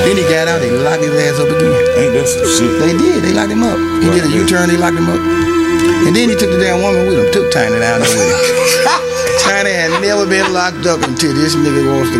Then he got out, they locked his ass up again. Ain't that some shit? They did, they locked him up. He did a U-turn, they locked him up. And then he took the damn woman with him, took Tiny down there with him. Tiny had never been locked up until this nigga wants to